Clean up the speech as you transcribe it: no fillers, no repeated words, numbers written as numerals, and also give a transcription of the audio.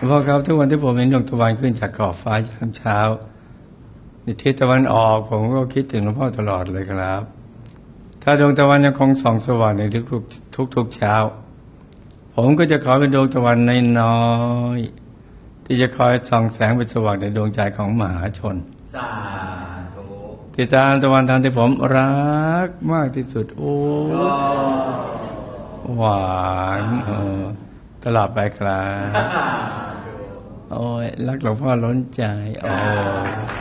พ่อครับทุกวันที่ผมเห็นดวงตะวันขึ้นจากขอบฟ้ายามเช้าในทิศตะวันออกผมก็คิดถึงหลวงพ่อตลอดเลยครับ ถ้าดวงตะวันยังคงส่องสว่างในทุกเช้าผมก็จะขอเป็นดวงตะวันน้อยๆที่จะคอยส่องแสงเป็นสว่างในดวงใจของมหาชนสาธุติดตามตะวันทางที่ผมรักมากที่สุดโอ้หวานตลอดไปครับโอ้ยรักหลวงพ่อล้นใจโอ้